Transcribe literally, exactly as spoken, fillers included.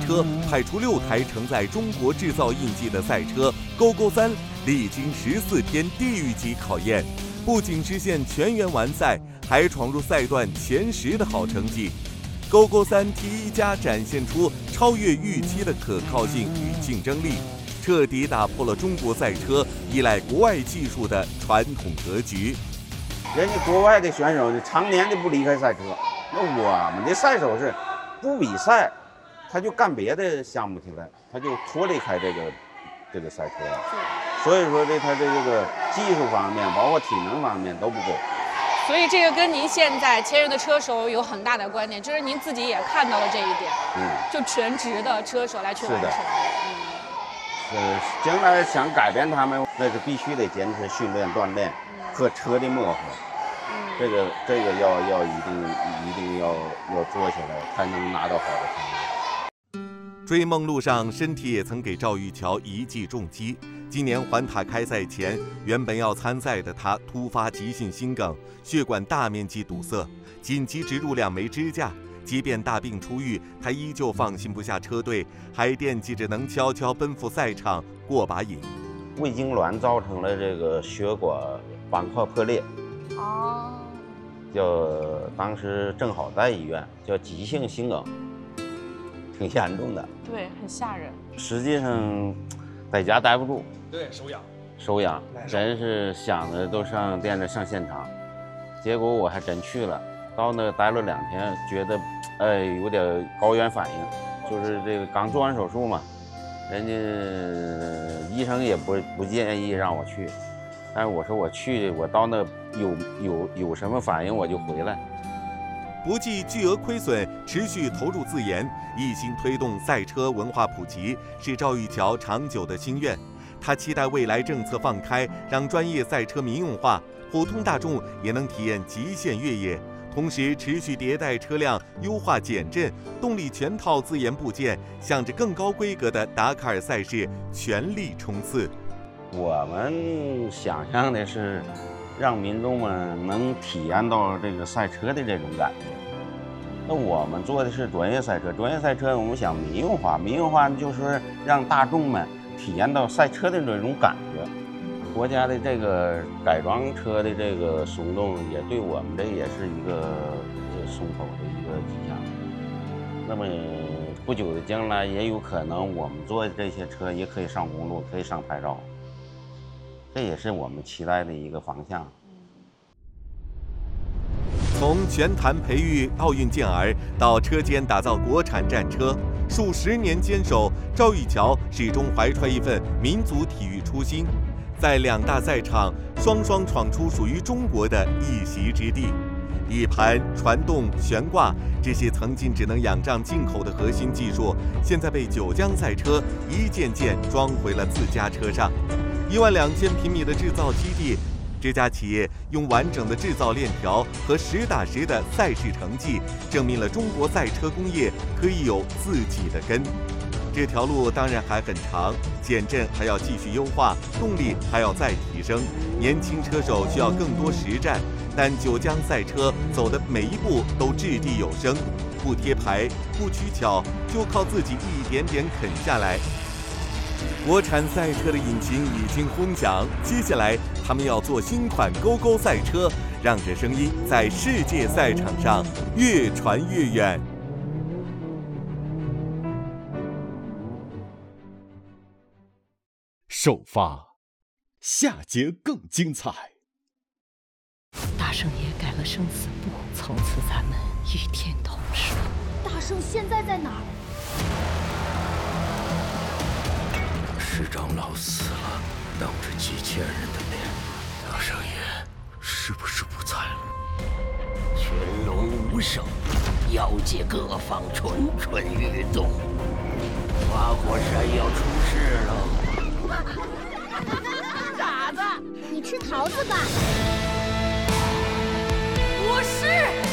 车派出六台承载中国制造印记的赛车勾勾三，历经十四天地狱级考验，不仅实现全员完赛，还闯入赛段前十的好成绩。勾勾三 T 一加展现出超越预期的可靠性与竞争力，彻底打破了中国赛车依赖国外技术的传统格局。 人家国外的选手常年的不离开赛车，那我们的赛手是不比赛，他就干别的项目去了，他就脱离开这个这个赛车，所以说这他的这个技术方面，包括体能方面都不够。 所以这个跟您现在签约的车手有很大的关联，就是您自己也看到了这一点，嗯，就全职的车手来去完成。是的， 嗯，是将来想改变他们，那是必须得坚持训练锻炼和车的磨合，嗯，这个这个要要一定一定要要做起来，才能拿到好的成绩。 追梦路上，身体也曾给赵玉桥一记重击。今年环塔开赛前，原本要参赛的他突发急性心梗，血管大面积堵塞，紧急植入两枚支架。即便大病初愈，他依旧放心不下车队，还惦记着能悄悄奔赴赛场过把瘾。 胃痉挛造成了这个血管板块破裂， 哦， 叫当时正好在医院，叫急性心梗，挺严重的。 对，很吓人。 实际上，在家待不住。 对，手痒， 手痒，真是想着都上惦着上现场，结果我还真去了，到那待了两天，觉得，哎，有点高原反应，就是这个刚做完手术嘛，人家医生也不不建议让我去，但是我说我去，我到那有有有什么反应我就回来。 不计巨额亏损，持续投入自研，一心推动赛车文化普及，是赵玉桥长久的心愿。他期待未来政策放开，让专业赛车民用化，普通大众也能体验极限越野。同时，持续迭代车辆，优化减震，动力全套自研部件，向着更高规格的达喀尔赛事全力冲刺。 我们想象的是，让民众们能体验到这个赛车的这种感觉。那我们做的是专业赛车，专业赛车我们想民用化，民用化就是让大众们体验到赛车的这种感觉。国家的这个改装车的这个松动，也对我们这也是一个松口的一个迹象。那么不久的将来，也有可能我们做的这些车也可以上公路，可以上牌照，这也是我们期待的一个方向。 从全坛培育奥运健儿到车间打造国产战车，数十年坚守，赵玉桥始终怀揣一份民族体育初心，在两大赛场双双闯出属于中国的一席之地。底盘、传动、悬挂这些曾经只能仰仗进口的核心技术，现在被九江赛车一件件装回了自家车上。一万两千平米的制造基地，这家企业用完整的制造链条和实打实的赛事成绩，证明了中国赛车工业可以有自己的根。这条路当然还很长，减震还要继续优化，动力还要再提升，年轻车手需要更多实战。但九江赛车走的每一步都掷地有声，不贴牌，不取巧，就靠自己一点点啃下来。国产赛车的引擎已经轰响，接下来他们要做新款勾勾赛车，让这声音在世界赛场上越传越远。 首发，下节更精彩。 大圣爷改了生死簿，从此咱们与天同寿。 大圣现在在哪儿？ 师长老死了，当着几千人的面，大圣爷是不是不在了？ 群龙无首，妖界各方蠢蠢欲动，花果山要出事了。 傻子，你吃桃子吧。 我是